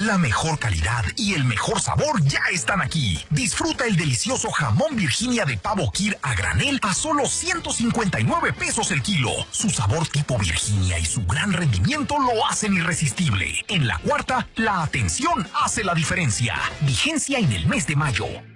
La mejor calidad y el mejor sabor ya están aquí. Disfruta el delicioso jamón Virginia de pavo Kir a granel a solo 159 pesos el kilo. Su sabor tipo Virginia y su gran rendimiento lo hacen irresistible. En La Cuarta, la atención hace la diferencia. Vigencia en el mes de mayo.